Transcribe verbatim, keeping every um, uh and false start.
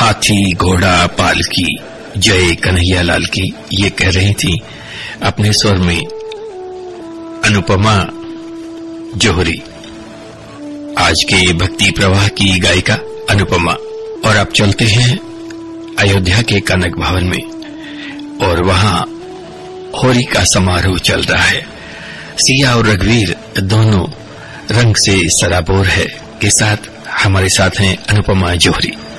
हाथी घोड़ा पालकी जय कन्हैया लाल की, ये कह रही थी अपने स्वर में अनुपमा जोहरी, आज के भक्ति प्रवाह की गायिका अनुपमा। और अब चलते हैं अयोध्या के कनक भवन में और वहां होली का समारोह चल रहा है। सिया और रघुवीर दोनों रंग से सराबोर है के साथ हमारे साथ हैं अनुपमा जोहरी।